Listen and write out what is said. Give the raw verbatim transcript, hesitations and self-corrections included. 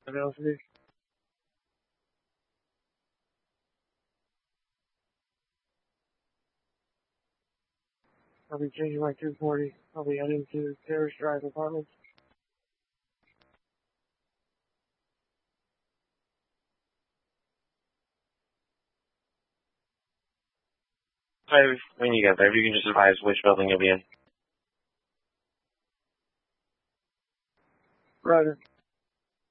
Velocity. I'll be changing my two forty. I'll be heading to Terrace Drive Apartments. Sorry, when you get there, if you can just advise which building you'll be in. Roger.